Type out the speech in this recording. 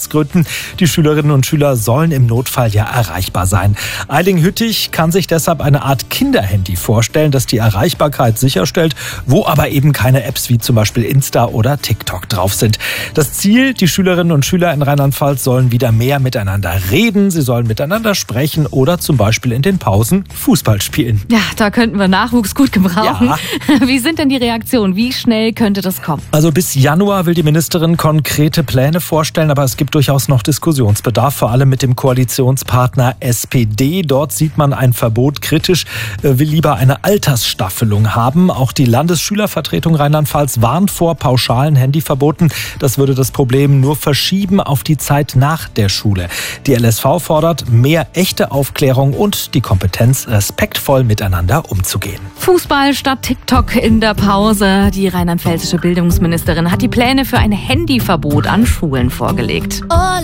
Sicherheitsgründen. Die Schülerinnen und Schüler sollen im Notfall ja erreichbar sein. Eiling-Hüttich kann sich deshalb eine Art Kinderhandy vorstellen, das die Erreichbarkeit sicherstellt, wo aber eben keine Apps wie zum Beispiel Insta oder TikTok drauf sind. Das Ziel, die Schülerinnen und Schüler in Rheinland-Pfalz sollen wieder mehr miteinander reden, sie sollen miteinander sprechen oder zum Beispiel in den Pausen Fußball spielen. Ja, da könnten wir Nachwuchs gut gebrauchen. Ja. Wie sind denn die Reaktionen? Wie schnell könnte das kommen? Also bis Januar will die Ministerin konkrete Pläne vorstellen, aber es gibt durchaus noch Diskussionsbedarf, vor allem mit dem Koalitionspartner SPD. Dort sieht man ein Verbot kritisch, will lieber eine Altersstaffelung haben. Auch die Landesschülervertretung Rheinland-Pfalz warnt vor pauschalen Handyverboten. Das würde das Problem nur verschieben auf die Zeit nach der Schule. Die LSV fordert mehr echte Aufklärung und die Kompetenz, respektvoll miteinander umzugehen. Fußball statt TikTok in der Pause. Die rheinland-pfälzische Bildungsministerin hat die Pläne für ein Handyverbot an Schulen vorgelegt.